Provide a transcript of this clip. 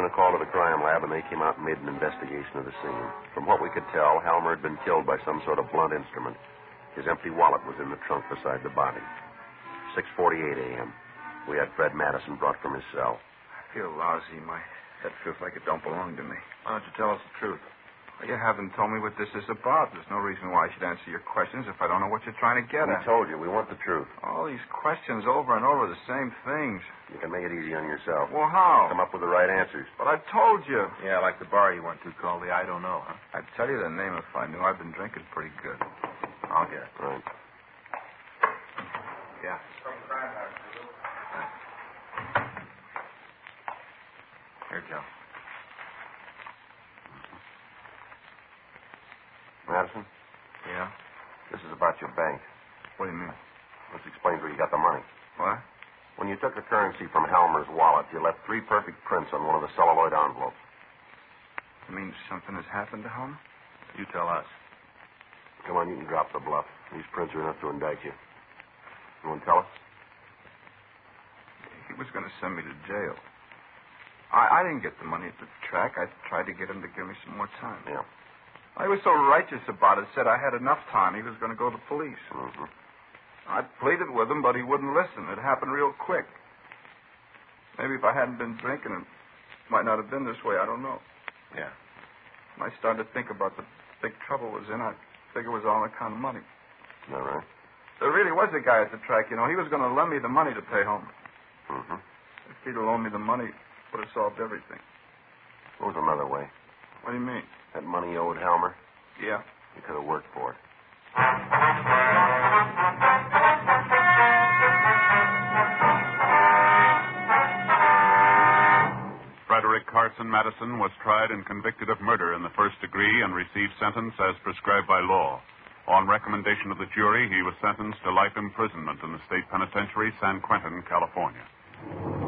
in a call to the crime lab, and they came out and made an investigation of the scene. From what we could tell, Helmer had been killed by some sort of blunt instrument. His empty wallet was in the trunk beside the body. 6:48 a.m. We had Fred Madison brought from his cell. I feel lousy. My head feels like it don't belong to me. Why don't you tell us the truth? Well, you haven't told me what this is about. There's no reason why I should answer your questions if I don't know what you're trying to get We at. told you. We want the truth. All these questions over and over, the same things. You can make it easy on yourself. Well, how? Come up with the right answers. But I've told you. Yeah, like the bar you went to called the I Don't Know, huh? I'd tell you the name if I knew. I've been drinking pretty good. I'll get it. Right. Yeah. Here, Joe. Madison, Yeah? this is about your bank. What do you mean? This explains where you got the money. What? When you took the currency from Helmer's wallet, you left 3 perfect prints on one of the celluloid envelopes. You mean something has happened to Homer? You tell us. Come on, you can drop the bluff. These prints are enough to indict you. You want to tell us? He was going to send me to jail. I didn't get the money at the track. I tried to get him to give me some more time. Yeah. He was so righteous about it, said I had enough time. He was going to go to the police. Mm-hmm. I pleaded with him, but he wouldn't listen. It happened real quick. Maybe if I hadn't been drinking, it might not have been this way. I don't know. Yeah. When I started to think about the big trouble I was in, I figured it was all on account of money. Is that right? There really was a guy at the track, you know. He was going to lend me the money to pay home. Mm-hmm. If he'd have loaned me the money, it would have solved everything. What was another way? What do you mean? That money you owed Helmer, Yeah. you could have worked for it. Frederick Carson Madison was tried and convicted of murder in the first degree and received sentence as prescribed by law. On recommendation of the jury, he was sentenced to life imprisonment in the state penitentiary, San Quentin, California.